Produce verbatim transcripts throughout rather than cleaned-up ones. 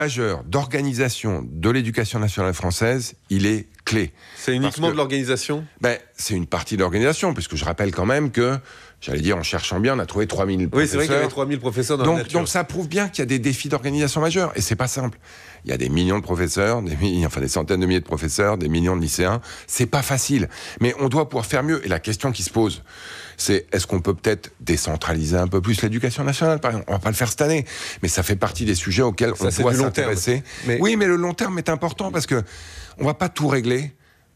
majeur d'organisation de l'éducation nationale française, il est clé. C'est uniquement que, de l'organisation ? Ben, c'est une partie de l'organisation, puisque je rappelle quand même que, j'allais dire, en cherchant bien, on a trouvé trois mille professeurs. Oui, c'est vrai qu'il y avait trois mille professeurs dans donc, la nature. Donc ça prouve bien qu'il y a des défis d'organisation majeurs, et c'est pas simple. Il y a des millions de professeurs, des milliers, enfin des centaines de milliers de professeurs, des millions de lycéens, c'est pas facile. Mais on doit pouvoir faire mieux, et la question qui se pose, c'est est-ce qu'on peut peut-être décentraliser un peu plus l'éducation nationale, par exemple ? On va pas le faire cette année, mais ça fait partie des sujets auxquels ça, on doit s'intéresser. Mais... Oui, mais le long terme est important, parce que on va pas tout régler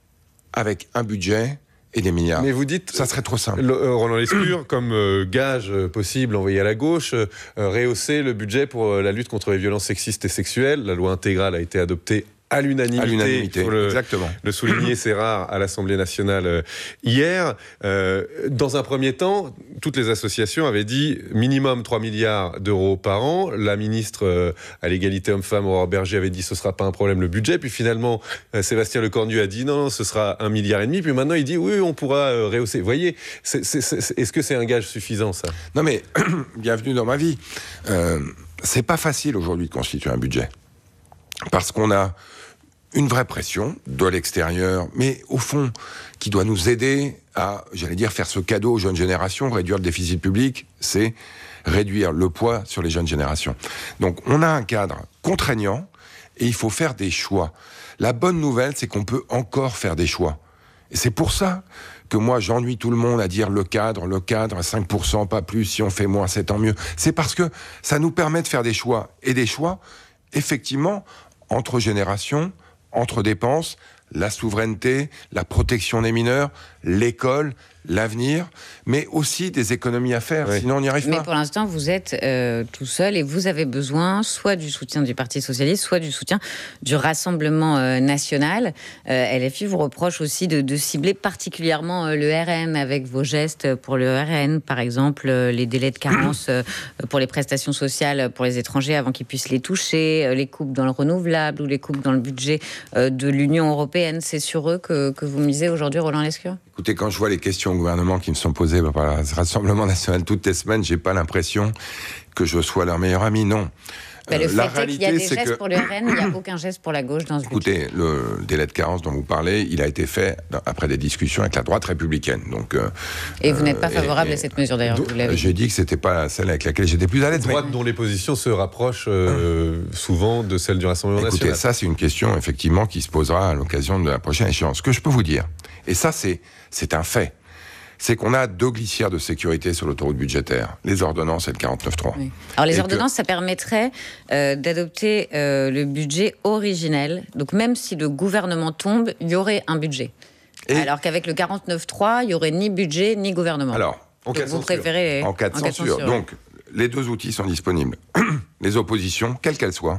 avec un budget et des milliards. Mais vous dites, ça serait trop simple. Le, euh, Roland Lescure, comme euh, gage euh, possible envoyé à la gauche, euh, rehausser le budget pour euh, la lutte contre les violences sexistes et sexuelles. La loi intégrale a été adoptée à l'unanimité, à l'unanimité, faut le, exactement. Le souligner, c'est rare, à l'Assemblée nationale euh, hier. Euh, dans un premier temps, toutes les associations avaient dit minimum trois milliards d'euros par an. La ministre euh, à l'égalité homme-femme, Aurore Berger, avait dit ce ne sera pas un problème le budget. Puis finalement, euh, Sébastien Lecornu a dit non, non, ce sera un milliard et demi. Puis maintenant, il dit oui, on pourra euh, rehausser. Vous voyez, c'est, c'est, c'est, est-ce que c'est un gage suffisant, ça ? Non mais, bienvenue dans ma vie. Euh, c'est pas facile aujourd'hui de constituer un budget. Parce qu'on a une vraie pression de l'extérieur, mais au fond, qui doit nous aider à, j'allais dire, faire ce cadeau aux jeunes générations, réduire le déficit public, c'est réduire le poids sur les jeunes générations. Donc, on a un cadre contraignant et il faut faire des choix. La bonne nouvelle, c'est qu'on peut encore faire des choix. Et c'est pour ça que moi, j'ennuie tout le monde à dire le cadre, le cadre, cinq pour cent, pas plus, si on fait moins, c'est tant mieux. C'est parce que ça nous permet de faire des choix. Et des choix, effectivement, entre générations, entre dépenses, la souveraineté, la protection des mineurs, l'école, l'avenir, mais aussi des économies à faire, oui. Sinon on n'y arrive mais pas. Mais pour l'instant, vous êtes euh, tout seul et vous avez besoin soit du soutien du Parti Socialiste, soit du soutien du Rassemblement euh, National. Euh, L F I vous reproche aussi de, de cibler particulièrement euh, le R N avec vos gestes pour le R N, par exemple euh, les délais de carence euh, pour les prestations sociales pour les étrangers avant qu'ils puissent les toucher, euh, les coupes dans le renouvelable ou les coupes dans le budget euh, de l'Union européenne. C'est sur eux que, que vous misez aujourd'hui, Roland Lescure ? Écoutez, quand je vois les questions au gouvernement qui me sont posées par le Rassemblement National toutes les semaines, j'ai pas l'impression que je sois leur meilleur ami, non. Bah, le euh, fait la est qu'il y a des gestes que... pour le R N, il n'y a aucun geste pour la gauche dans ce Écoutez, budget. le délai de carence dont vous parlez, il a été fait après des discussions avec la droite républicaine. Donc, euh, et vous n'êtes pas favorable et, et, à cette mesure, d'ailleurs, vous l'avez J'ai dit que c'était pas celle avec laquelle j'étais plus à l'aise. Droite mais... dont les positions se rapprochent euh, souvent de celles du Rassemblement Écoutez, National. Ça, c'est une question, effectivement, qui se posera à l'occasion de la prochaine échéance. Ce que je peux vous dire, et ça, c'est, c'est un fait, c'est qu'on a deux glissières de sécurité sur l'autoroute budgétaire, les ordonnances et le quarante-neuf trois. Oui. Alors les et ordonnances, que... ça permettrait euh, d'adopter euh, le budget originel. Donc même si le gouvernement tombe, il y aurait un budget. Et... Alors qu'avec le quarante-neuf trois, il n'y aurait ni budget ni gouvernement. Alors, en cas de vous censure. préférez en cas de en censure. censure. Donc, les deux outils sont disponibles. Les oppositions, quelles qu'elles soient,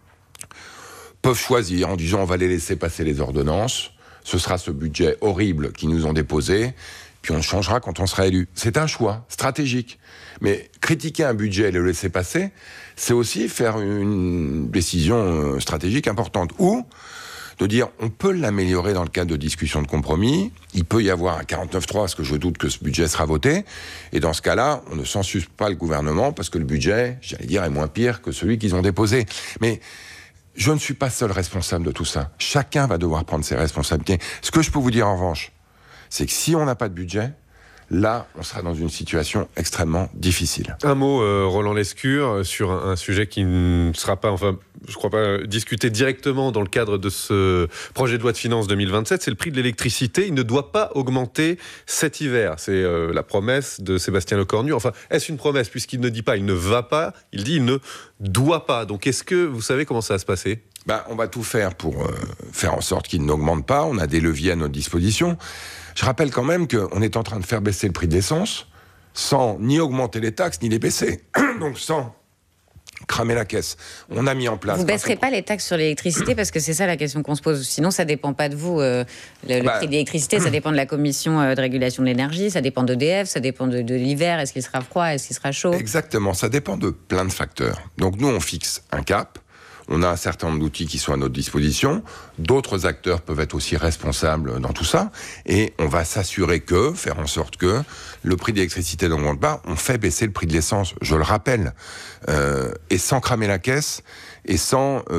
peuvent choisir en disant on va les laisser passer les ordonnances, ce sera ce budget horrible qu'ils nous ont déposé, puis on changera quand on sera élu. C'est un choix stratégique. Mais critiquer un budget et le laisser passer, c'est aussi faire une décision stratégique importante. Ou de dire, on peut l'améliorer dans le cadre de discussions de compromis, il peut y avoir un quarante-neuf trois, parce que je doute que ce budget sera voté, et dans ce cas-là, on ne censure pas le gouvernement, parce que le budget, j'allais dire, est moins pire que celui qu'ils ont déposé. Mais je ne suis pas seul responsable de tout ça. Chacun va devoir prendre ses responsabilités. Ce que je peux vous dire en revanche, c'est que si on n'a pas de budget, là, on sera dans une situation extrêmement difficile. Un mot, euh, Roland Lescure, sur un, un sujet qui ne sera pas, enfin, je crois pas, discuté directement dans le cadre de ce projet de loi de finances deux mille vingt-sept, c'est le prix de l'électricité. Il ne doit pas augmenter cet hiver. C'est euh, la promesse de Sébastien Lecornu. Enfin, est-ce une promesse, puisqu'il ne dit pas, il ne va pas, il dit, il ne doit pas. Donc, est-ce que vous savez comment ça va se passer ? Ben, on va tout faire pour euh, faire en sorte qu'il n'augmente pas. On a des leviers à notre disposition. Je rappelle quand même qu'on est en train de faire baisser le prix de l'essence sans ni augmenter les taxes, ni les baisser. Donc sans cramer la caisse. On a mis en place... Vous ne baisserez pas les taxes sur l'électricité parce que c'est ça la question qu'on se pose. Sinon, ça ne dépend pas de vous. Euh, le, le bah, prix de l'électricité, ça dépend de la commission euh, de régulation de l'énergie, ça dépend d'E D F, ça dépend de, de l'hiver. Est-ce qu'il sera froid, est-ce qu'il sera chaud ? Exactement, ça dépend de plein de facteurs. Donc nous, on fixe un cap. On a un certain nombre d'outils qui sont à notre disposition. D'autres acteurs peuvent être aussi responsables dans tout ça. Et on va s'assurer que, faire en sorte que le prix de l'électricité n'augmente pas. On fait baisser le prix de l'essence, je le rappelle. Euh, et sans cramer la caisse et sans